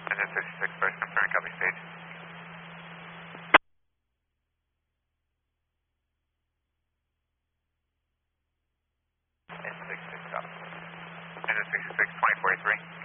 Engine 66, first confirm, copy stage. Engine 66, copy. Engine 66, 2043.